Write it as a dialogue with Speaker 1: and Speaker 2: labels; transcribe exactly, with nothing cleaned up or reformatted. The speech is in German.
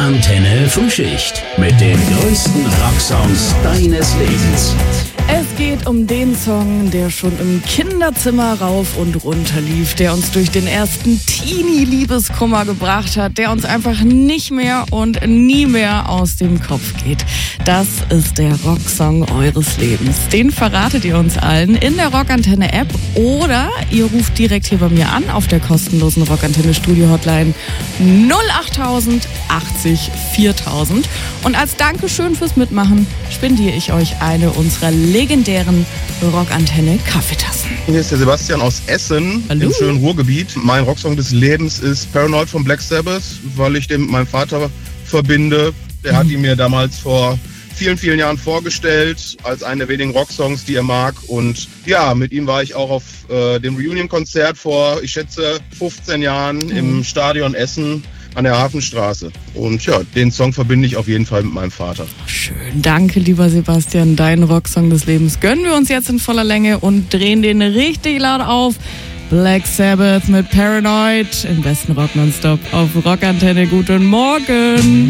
Speaker 1: Rockantenne Frühschicht mit den größten Rocksongs deines Lebens.
Speaker 2: Es geht um den Song, der schon im Kinderzimmer rauf und runter lief, der uns durch den ersten Teenie-Liebeskummer gebracht hat, der uns einfach nicht mehr und nie mehr aus dem Kopf geht. Das ist der Rocksong eures Lebens. Den verratet ihr uns allen in der Rockantenne-App oder ihr ruft direkt hier bei mir an auf der kostenlosen Rockantenne-Studio-Hotline null achttausend achtzig viertausend. Und als Dankeschön fürs Mitmachen spendiere ich euch eine unserer legendären Rockantenne-Kaffeetassen.
Speaker 3: Hier ist der Sebastian aus Essen,
Speaker 2: Hallo.
Speaker 3: im schönen Ruhrgebiet. Mein Rocksong des Lebens ist Paranoid von Black Sabbath, weil ich den mit meinem Vater verbinde. Der hat ihn mir damals vor vielen, vielen Jahren vorgestellt, als einen der wenigen Rocksongs, die er mag. Und ja, mit ihm war ich auch auf äh, dem Reunion-Konzert vor, ich schätze, fünfzehn Jahren mhm. im Stadion Essen an der Hafenstraße. Und ja, den Song verbinde ich auf jeden Fall mit meinem Vater.
Speaker 2: Schön, danke lieber Sebastian. Deinen Rocksong des Lebens gönnen wir uns jetzt in voller Länge und drehen den richtig laut auf. Black Sabbath mit Paranoid im besten Rock nonstop auf Rockantenne. Guten Morgen.